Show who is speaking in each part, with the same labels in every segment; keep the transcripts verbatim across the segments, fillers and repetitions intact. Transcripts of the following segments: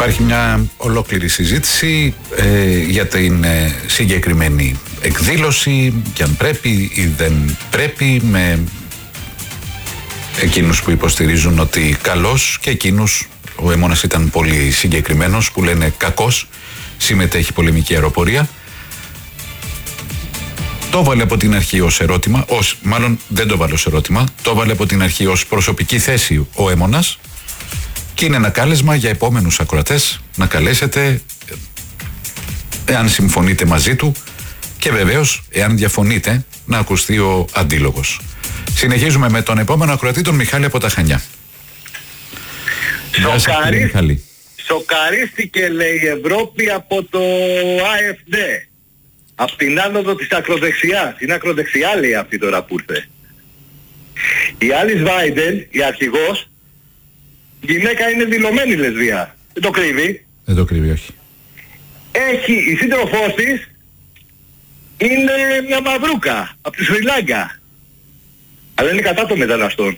Speaker 1: Υπάρχει μια ολόκληρη συζήτηση ε, για την ε, συγκεκριμένη εκδήλωση και αν πρέπει ή δεν πρέπει, με εκείνους που υποστηρίζουν ότι καλός και εκείνους, ο Αίμονας ήταν πολύ συγκεκριμένος, που λένε κακός, συμμετέχει πολεμική αεροπορία. Το βάλε από την αρχή ως ερώτημα, ως, μάλλον δεν το βάλε ως ερώτημα, το βάλε από την αρχή ως προσωπική θέση ο Αίμονας και είναι ένα κάλεσμα για επόμενους ακροατές να καλέσετε εάν συμφωνείτε μαζί του και βεβαίως εάν διαφωνείτε να ακουστεί ο αντίλογος. Συνεχίζουμε με τον επόμενο ακροατή, τον Μιχάλη από τα Χανιά.
Speaker 2: Σοκαρί... Σοκαρίστηκε, λέει, η Ευρώπη από το Α Εφ Ντι. Από την άνοδο της ακροδεξιάς. Είναι ακροδεξιά, λέει, αυτή τώρα που ήρθε. Η Άλις Βάιντεν, η αρχηγός, γυναίκα, είναι δηλωμένη λεσβία. Δεν το κρύβει.
Speaker 1: Δεν το κρύβει, όχι.
Speaker 2: Έχει, η σύντροφός της είναι μια μαυρούκα από τη Σρι Λάγκα. Αλλά είναι κατά των μεταναστών.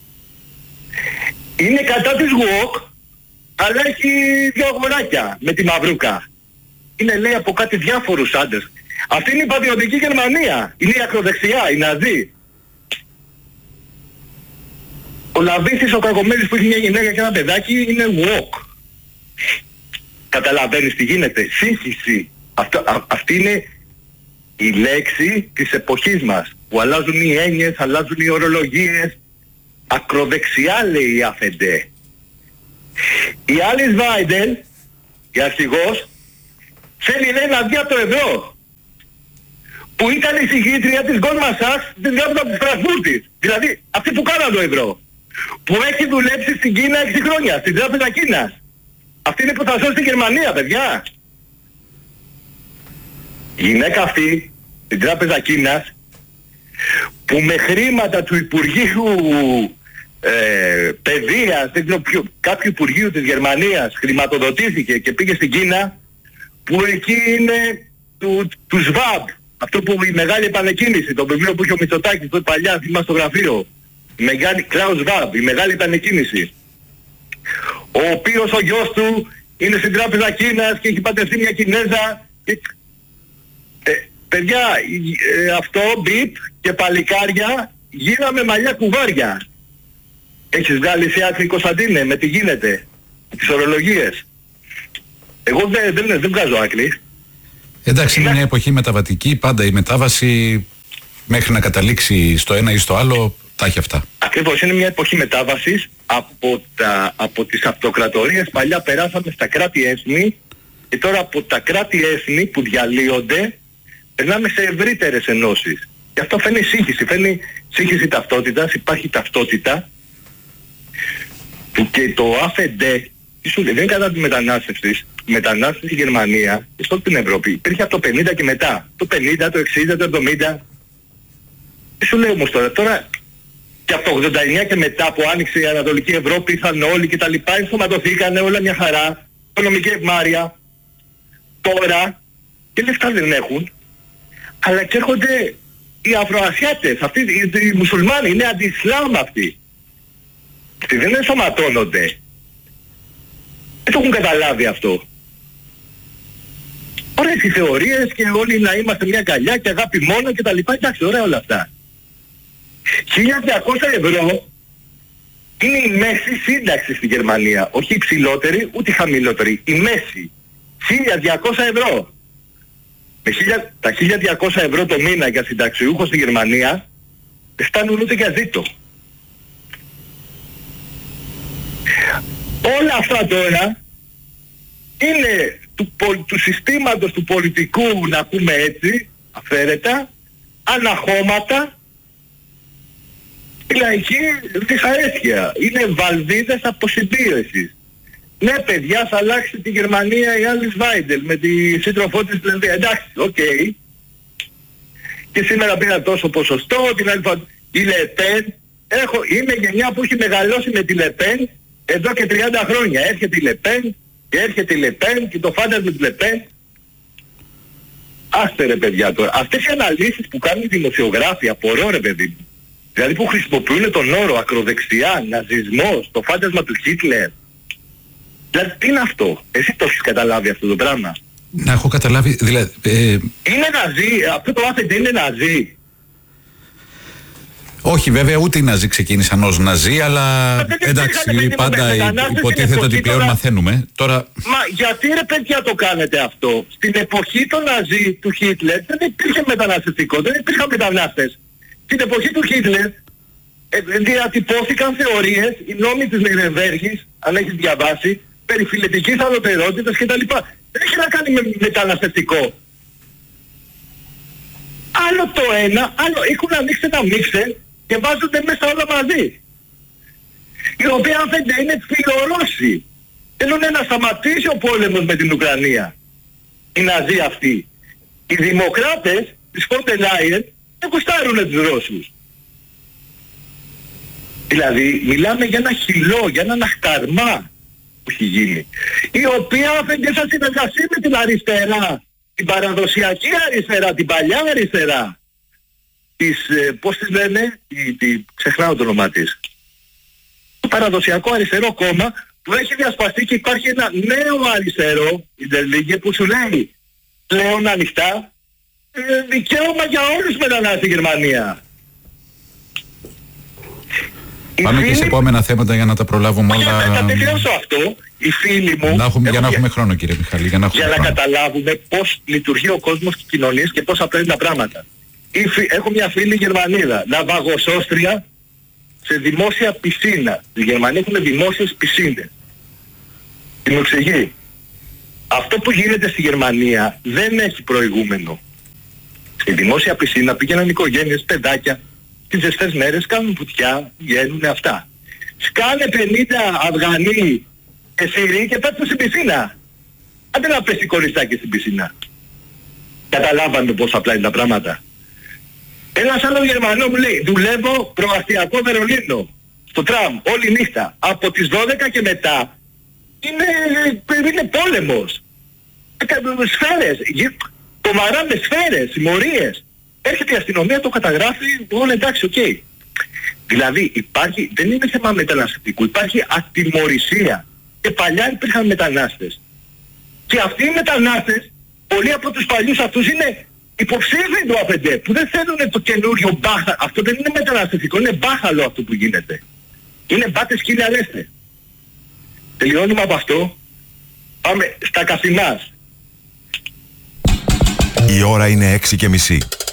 Speaker 2: Είναι κατά της γουόκ, αλλά έχει δύο αγοράκια με τη μαυρούκα. Είναι, λέει, από κάτι διάφορους άντρες. Αυτή είναι η πατριωτική Γερμανία. Είναι η ακροδεξιά, η Ναζί. Ο Λαβίσης, ο κακομοίρης που έχει μια γυναίκα και ένα παιδάκι, είναι walk. Καταλαβαίνεις τι γίνεται. Σύγχυση. Αυτό, α, αυτή είναι η λέξη της εποχής μας. Που αλλάζουν οι έννοιες, αλλάζουν οι ορολογίες. Ακροδεξιά, λέει η Α Εφ Ντι. Η Άλις Βάιντεν, η αρχηγός, θέλει, λέει, να βγει από το ευρώ. Που ήταν η συγγήτρια της Goldman Sachs της Τράπεζας της Φραγκφούρτης. Δηλαδή αυτή που κάνανε το ευρώ. Που έχει δουλέψει στην Κίνα έξι χρόνια, στην Τράπεζα Κίνας. Αυτή είναι που θα σώσει τη Γερμανία, παιδιά. Η γυναίκα αυτή, στην Τράπεζα Κίνας, που με χρήματα του Υπουργείου ε, Παιδείας, δεν ξέρω ποιο, κάποιου Υπουργείου της Γερμανίας, χρηματοδοτήθηκε και πήγε στην Κίνα, που εκεί είναι του, του ΣΒΑΜ. Αυτό που η μεγάλη επανεκκίνηση, το βιβλίο που είχε ο Μητσοτάκης τότε παλιά, θυμάσαι στο γραφείο. Η μεγάλη Klaus Schwab, η μεγάλη επανεκκίνηση. Ο οποίος ο γιος του είναι στην Τράπεζα Κίνας και έχει παντρευτεί μια Κινέζα. Και... Ε, παιδιά, ε, αυτό, μπιπ και παλικάρια, γίναμε μαλλιά κουβάρια. Έχεις βγάλει σε άκρη, Κωνσταντίνε, με τι γίνεται, τις ορολογίες. Εγώ δεν, δεν, δεν βγάζω άκρη.
Speaker 1: Εντάξει, είναι μια εποχή μεταβατική, πάντα η μετάβαση μέχρι να καταλήξει στο ένα ή στο άλλο, τα έχει αυτά.
Speaker 2: Ακριβώς, είναι μια εποχή μετάβασης από, τα, από τις αυτοκρατορίες. Παλιά περάσαμε στα κράτη-έθνη και τώρα από τα κράτη-έθνη που διαλύονται περνάμε σε ευρύτερες ενώσεις. Και αυτό φαίνει σύγχυση, φαίνει σύγχυση ταυτότητας, υπάρχει ταυτότητα που και το Α Εφ Ντι δεν είναι κατά τη μετανάστευση. Η μετανάστευση στη Γερμανία και σε όλη την Ευρώπη υπήρχε από το πενήντα και μετά. Το πενήντα, το εξήντα, το εβδομήντα. Τι σου λέω όμως τώρα, τώρα και από το ογδόντα εννιά και μετά που άνοιξε η Ανατολική Ευρώπη ήρθαν όλοι και τα λοιπά, ενσωματωθήκανε όλα μια χαρά, οικονομική ευμάρεια. Τώρα και λεφτά δεν έχουν, αλλά και έρχονται οι Αφροασιάτες, αυτοί οι, οι μουσουλμάνοι, είναι αντι-Ισλάμ αυτοί. Αυτοί δεν ενσωματώνονται. Δεν το έχουν καταλάβει αυτό. Ωραίες οι θεωρίες και όλοι να είμαστε μια αγκαλιά και αγάπη μόνο και τα λοιπά. Εντάξει, ωραία όλα αυτά. χίλια διακόσια ευρώ είναι η μέση σύνταξη στη Γερμανία. Όχι η υψηλότερη, ούτε η χαμηλότερη. Η μέση. χίλια διακόσια ευρώ. Με χίλια, τα χίλια διακόσια ευρώ το μήνα για συνταξιούχο στη Γερμανία δεν φτάνουν ούτε για ζήτο. Όλα αυτά τώρα είναι του, του συστήματος του πολιτικού, να πούμε έτσι, αφαίρετα, αναχώματα, η λαϊκή δυσαρέσκεια. Είναι βαλβίδες αποσυμπίεσης. Ναι, παιδιά, θα αλλάξει τη Γερμανία η Άλις Βάιντεν με τη σύντροφό της Λεσβία. Εντάξει, οκ. Okay. Και σήμερα πήρα τόσο ποσοστό, την άλλη φορά η Λεπέν. Έχω, είμαι γενιά που έχει μεγαλώσει με τη Λεπέν εδώ και τριάντα χρόνια. Έρχεται η Λεπέν και έρχεται η Λεπέν και το φάντασμα της Λεπέν. Άστε ρε παιδιά τώρα. Αυτές οι αναλύσεις που κάνουν οι δημοσιογράφοι, απορώ ρε παιδί μου. Δηλαδή που χρησιμοποιούν τον όρο ακροδεξιά, ναζισμός, το φάντασμα του Χίτλερ. Δηλαδή τι είναι αυτό? Εσύ το έχεις καταλάβει αυτό το πράγμα?
Speaker 1: Να έχω καταλάβει, δηλαδή... Ε...
Speaker 2: Είναι ναζί, αυτό το άφεντε είναι ναζί.
Speaker 1: Όχι βέβαια, ούτε οι Ναζί ξεκίνησαν ως Ναζί, αλλά εντάξει, πάντα υποτίθεται ότι πλέον τώρα... μαθαίνουμε. Τώρα...
Speaker 2: Μα γιατί ρε παιδιά το κάνετε αυτό? Στην εποχή των Ναζί του Χίτλερ δεν υπήρχε μεταναστευτικό, δεν υπήρχαν μετανάστες. Στην εποχή του Χίτλερ ε, διατυπώθηκαν θεωρίες, οι νόμοι της Νιρεμβέργης, αν έχεις διαβάσει, περί φιλετικής ανωτερότητας κτλ. Δεν έχει να κάνει με μεταναστευτικό. Άλλο το ένα, άλλο έχουν ανοίξει ένα μίξερ και βάζονται μέσα όλα μαζί. Οι οποίοι αν δεν είναι φιλορώσοι. Θέλουν να σταματήσει ο πόλεμος με την Ουκρανία. Οι Ναζί αυτοί. Οι δημοκράτες της Φόντερ Λάιεν δεν γουστάρουν τους Ρώσους. Δηλαδή μιλάμε για ένα χυλό, για έναν αχταρμά που έχει γίνει. Η οποία αφεντικά θα συνεργαστεί με την αριστερά. Την παραδοσιακή αριστερά, την παλιά αριστερά. Της, ε, πώς τις λένε, τη, τη, ξεχνάω το όνομά της. Το παραδοσιακό αριστερό κόμμα που έχει διασπαστεί και υπάρχει ένα νέο αριστερό, η Ντερλίγκε, που σου λέει πλέον ανοιχτά ε, δικαίωμα για όλους τους μετανάστες στη Γερμανία.
Speaker 1: Πάμε και σε επόμενα θέματα για να τα προλάβουμε όλα.
Speaker 2: Για να τελειώσω αυτό, οι φίλοι μου...
Speaker 1: Να έχουμε, για να έχουμε χρόνο κύριε Μιχάλη. Για να,
Speaker 2: για να καταλάβουμε πώς λειτουργεί ο κόσμος και οι κοινωνίες και πώς απλά είναι τα πράγματα. Έχω μια φίλη Γερμανίδα, ναυαγοσώστρια σε δημόσια πισίνα. Στη Γερμανία έχουν δημόσιες πισίνες. Την μου εξηγεί. Αυτό που γίνεται στη Γερμανία δεν έχει προηγούμενο. Στη δημόσια πισίνα πήγαιναν οικογένειες, παιδάκια, τις ζεστές μέρες κάνουν πουτιά, βγαίνουν αυτά. Σκάνε πενήντα Αφγανοί και Σύριοι και πέφτουν στην πισίνα. Άντε να πέσει κοριστάκι στην πισίνα. Καταλάβανε πώς απλά είναι τα πράγματα. Ένας άλλος Γερμανό μου λέει, δουλεύω προαστιακό Βερολίνο, στο τραμ, όλη νύχτα. Από τις δώδεκα και μετά είναι, είναι πόλεμος. Σφαίρες, το μαράνε σφαίρες, συμμορίες. Έρχεται η αστυνομία, το καταγράφει, όλα εντάξει, οκ. Okay. Δηλαδή υπάρχει, δεν είναι θέμα μεταναστευτικού, υπάρχει ατιμωρησία. Και παλιά υπήρχαν μετανάστες. Και αυτοί οι μετανάστες, πολλοί από τους παλιούς αυτούς είναι υποψήφιοι του ΑΦΕΝΤΕ, που δεν θέλουν το καινούριο μπάχαλο. Αυτό δεν είναι μεταναστευτικό, είναι μπάχαλο αυτό που γίνεται. Είναι μπάτε σκύλια λέστε. Τελειώνουμε από αυτό, πάμε στα καθημάς.
Speaker 3: Η ώρα είναι έξι και μισή.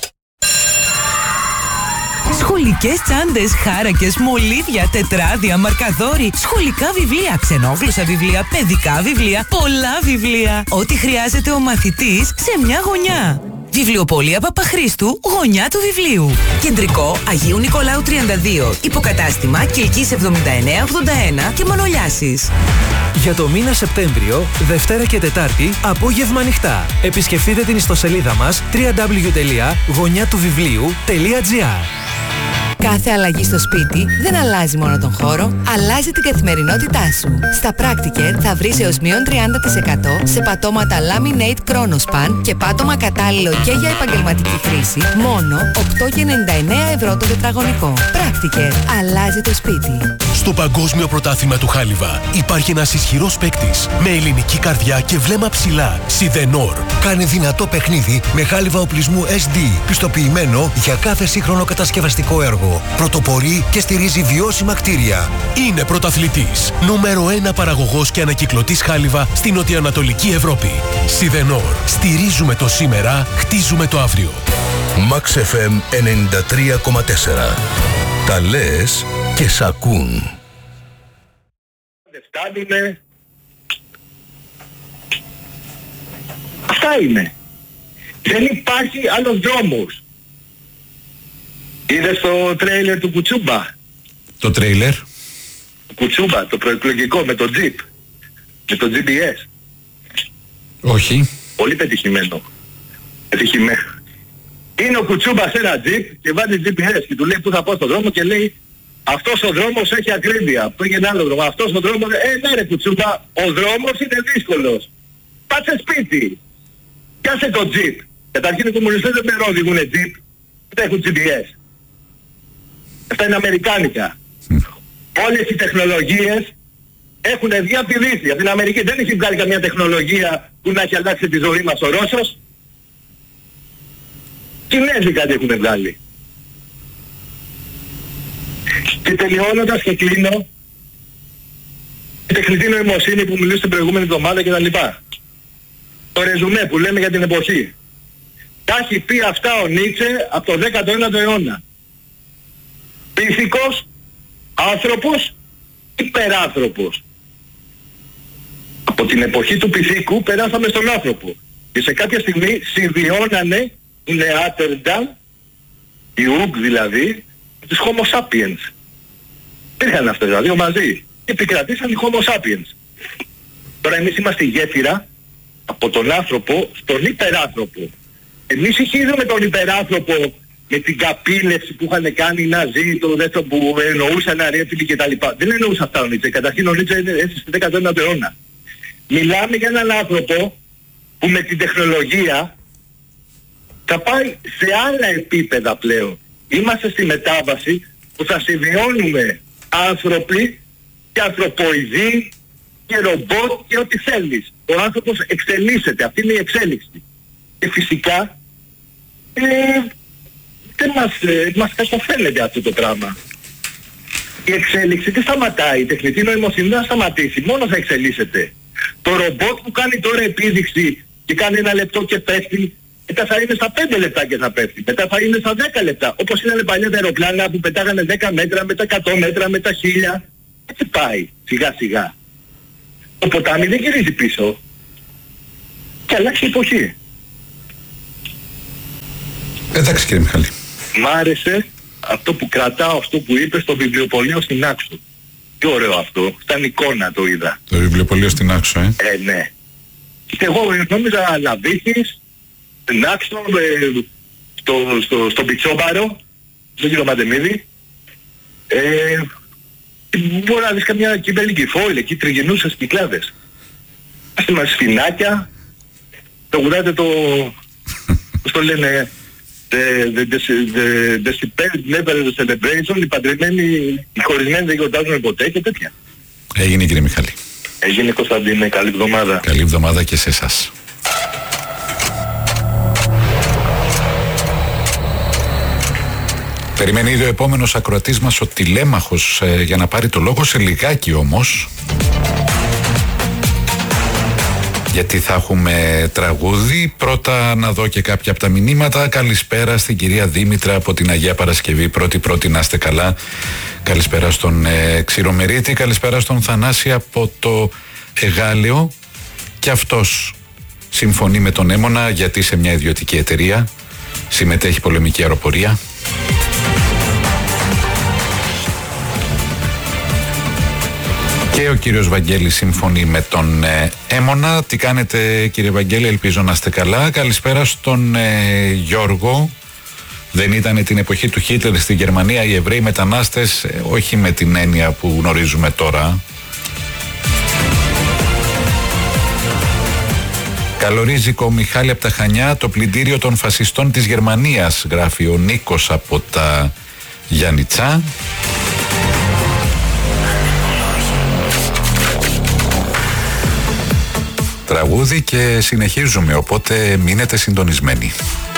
Speaker 4: Σχολικές τσάντες, χάρακες, μολύβια, τετράδια, μαρκαδόροι, σχολικά βιβλία, ξενόγλωσσα βιβλία, παιδικά βιβλία, πολλά βιβλία. Ό,τι χρειάζεται ο μαθητής σε μια γωνιά. Βιβλιοπωλεία Παπαχρήστου, γωνιά του βιβλίου. Κεντρικό Αγίου Νικολάου τριάντα δύο. Υποκατάστημα Κιλκής εβδομήντα εννέα ογδόντα ένα και Μανολιάσης.
Speaker 5: Για το μήνα Σεπτέμβριο, Δευτέρα και Τετάρτη, απόγευμα ανοιχτά. Επισκεφτείτε την ιστοσελίδα μας double-u double-u double-u τελεία γωνιά του βιβλίου τελεία τζι άρ.
Speaker 6: Κάθε αλλαγή στο σπίτι δεν αλλάζει μόνο τον χώρο, αλλάζει την καθημερινότητά σου. Στα Practiker θα βρεις έως μείον τριάντα τοις εκατό σε πατώματα Laminate Chronospan και πάτωμα κατάλληλο και για επαγγελματική χρήση, μόνο οκτώ ενενήντα εννέα ευρώ το τετραγωνικό. Practiker. Αλλάζει το σπίτι.
Speaker 7: Στο Παγκόσμιο Πρωτάθλημα του Χάλιβα υπάρχει ένας ισχυρός παίκτης με ελληνική καρδιά και βλέμμα ψηλά. Σιδενόρ.
Speaker 8: Κάνει δυνατό παιχνίδι με χάλιβα οπλισμού ες ντι, πιστοποιημένο για κάθε σύγχρονο κατασκευαστικό έργο. Πρωτοπορεί και στηρίζει βιώσιμα κτίρια.
Speaker 7: Είναι πρωταθλητής. Νούμερο ένα παραγωγός και ανακυκλωτής χάλιβα στην νοτιοανατολική Ευρώπη. Σιδενόρ. Στηρίζουμε το σήμερα, χτίζουμε το αύριο.
Speaker 8: Max εφ εμ ενενήντα τρία κόμμα τέσσερα. Τα λες και σ' ακούν.
Speaker 2: Δεν φτάνουνε. Αυτά είναι. Δεν υπάρχει άλλος δρόμος. Είδες το τρέιλερ του Κουτσούμπα?
Speaker 1: Το τρέιλερ?
Speaker 2: Κουτσούμπα, το προεκλογικό με το Jeep. Με το τζι πι ες.
Speaker 1: Όχι.
Speaker 2: Πολύ πετυχημένο. Πετυχημένο. Είναι ο Κουτσούμπα σε ένα Jeep και βάζει τζι πι ες και του λέει πού θα πάω στον δρόμο και λέει αυτός ο δρόμος έχει ακρίβεια. Πήγαινε άλλο δρόμο. Αυτός ο δρόμος... Ε, ναι ρε Κουτσούμπα, ο δρόμος είναι δύσκολος. Πάτσε σπίτι. Πιάσε το Jeep. Καταρχήν οι κομμουνιστές δεν με οδηγούνε Jeep. Δεν έχουν τζι πι ες. Αυτά είναι αμερικάνικα. Mm. Όλες οι τεχνολογίες έχουν βγει από τη Δύση, από την Αμερική. Δεν έχει βγάλει καμία τεχνολογία που να έχει αλλάξει τη ζωή μας ο Ρώσος. Κινέζοι κάτι έχουν βγάλει. Και τελειώνοντας και κλείνω, η τεχνητή νοημοσύνη που μιλούσε την προηγούμενη εβδομάδα και τα λοιπά. Το ρεζουμέ που λέμε για την εποχή. Τα έχει πει αυτά ο Νίτσε από το δέκατο ένατο αιώνα. Πίθηκος, άνθρωπος, υπεράνθρωπος. Από την εποχή του πυθίκου περάσαμε στον άνθρωπο. Και σε κάποια στιγμή συμβιώνανε οι Νεάτερνταλ, οι Ουγγ δηλαδή, τους Homo sapiens. Υπήρχαν αυτές τα δύο μαζί. Και επικρατήσαν οι Homo sapiens. Τώρα εμείς είμαστε η γέφυρα από τον άνθρωπο στον υπεράνθρωπο. Εμείς συγχύζουμε τον υπεράνθρωπο με την καπήλευση που είχαν κάνει οι Ναζί, το δεύτερο που εννοούσαν αρέφιλοι κτλ. Δεν εννοούσε αυτά ο Νίτσε. Καταρχήν ο Νίτσε έζησε στο δέκατο ένατο αιώνα. Μιλάμε για έναν άνθρωπο που με την τεχνολογία θα πάει σε άλλα επίπεδα πλέον. Είμαστε στη μετάβαση που θα συμβιώνουμε άνθρωποι και ανθρωποειδή και ρομπότ και ό,τι θέλεις. Ο άνθρωπος εξελίσσεται. Αυτή είναι η εξέλιξη. Και φυσικά ε, δεν μας, ε, μας κακοφαίνεται αυτό το πράγμα. Η εξέλιξη δεν σταματάει. Η τεχνητή νοημοσύνη δεν θα σταματήσει. Μόνο θα εξελίσσεται. Το ρομπότ που κάνει τώρα επίδειξη και κάνει ένα λεπτό και πέφτει, μετά θα είναι στα πέντε λεπτά και θα πέφτει. Μετά θα είναι στα δέκα λεπτά. Όπως ήταν παλιά τα αεροπλάνα που πετάγανε δέκα μέτρα, μετά εκατό μέτρα, μετά χίλια. Έτσι πάει σιγά σιγά. Το ποτάμι δεν γυρίζει πίσω. Και αλλάξει η εποχή.
Speaker 1: Εντάξει κύριε Μιχάλη.
Speaker 2: Μ' άρεσε αυτό που κρατάω, αυτό που είπε στο βιβλιοπωλείο στην Άξο. Τι ωραίο αυτό. Ήταν εικόνα το είδα.
Speaker 1: Το βιβλιοπωλείο στην Άξο, ε.
Speaker 2: Ε, ναι. Και εγώ νόμιζα Λαβίθης, στην Άξο, ε, στο, στο, στο Πιτσόμπαρο, στον κύριο Μαντεμίδη. Ε, μπορεί να δεις καμιά κυβερνική φόιλ, εκεί τριγενούσες κυκλάδες. Άστε μας σφινάκια, το γουράτε το, πώς το λένε, the stipend never the celebration, οι παντρεμένοι, οι χωρισμένοι δεν γιορτάζουν ποτέ και τέτοια.
Speaker 1: Έγινε κύριε Μιχάλη.
Speaker 2: Έγινε Κωνσταντίνε, καλή εβδομάδα.
Speaker 1: Καλή εβδομάδα και σε εσάς. Περιμένει ήδη ο επόμενος ακροατής μας ο Τηλέμαχος ε, για να πάρει το λόγο σε λιγάκι όμως. Γιατί θα έχουμε τραγούδι. Πρώτα να δω και κάποια από τα μηνύματα. Καλησπέρα στην κυρία Δήμητρα από την Αγία Παρασκευή. Πρώτη πρώτη να είστε καλά. Καλησπέρα στον ε, Ξηρομερίτη. Καλησπέρα στον Θανάση από το Εγάλεο. Και αυτός συμφωνεί με τον Έμονα γιατί σε μια ιδιωτική εταιρεία συμμετέχει πολεμική αεροπορία. Και ο κύριος Βαγγέλης συμφωνεί με τον ε, Έμονα. Τι κάνετε κύριε Βαγγέλη, ελπίζω να είστε καλά. Καλησπέρα στον ε, Γιώργο. Δεν ήταν την εποχή του Χίτλερ στη Γερμανία οι Εβραίοι μετανάστες, ε, όχι με την έννοια που γνωρίζουμε τώρα. Καλορίζικο Μιχάλη από τα Χανιά, το πλυντήριο των φασιστών της Γερμανίας, γράφει ο Νίκος από τα Γιάννητσά. Τραγούδι και συνεχίζουμε, οπότε μείνετε συντονισμένοι.